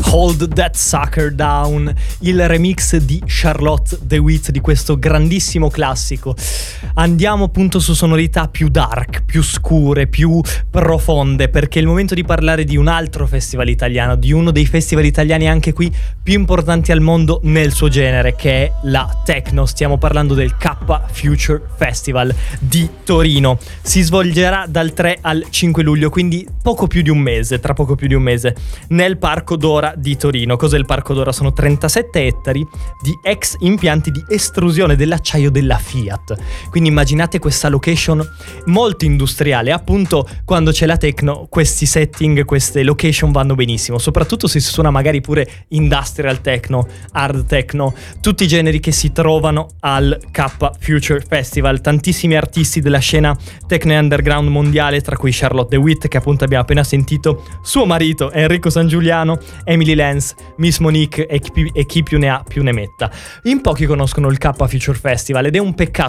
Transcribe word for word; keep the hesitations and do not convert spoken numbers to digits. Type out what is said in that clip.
Hold That Sucker Down, il remix di Charlotte de Witte di questo grandissimo classico. Andiamo appunto su sonorità più dark, più scure, più profonde, perché è il momento di parlare di un altro festival italiano, di uno dei festival italiani anche qui più importanti al mondo nel suo genere, che è la techno. Stiamo parlando del K Future Festival di Torino. Si svolgerà dal tre al cinque luglio, quindi poco più di un mese, tra poco più di un mese, nel Parco Dora di Torino. Cos'è il Parco Dora? Sono trentasette ettari di ex impianti di estrusione dell'acciaio della Fiat. Quindi immaginate questa location molto industriale. Appunto, quando c'è la techno, questi setting, queste location vanno benissimo, soprattutto se si suona magari pure industrial techno, hard techno, tutti i generi che si trovano al K Future Festival. Tantissimi artisti della scena techno e underground mondiale, tra cui Charlotte de Witte, che appunto abbiamo appena sentito, suo marito Enrico San Giuliano, Emily Lenz, Miss Monique e chi, e chi più ne ha più ne metta. In pochi conoscono il K Future Festival ed è un peccato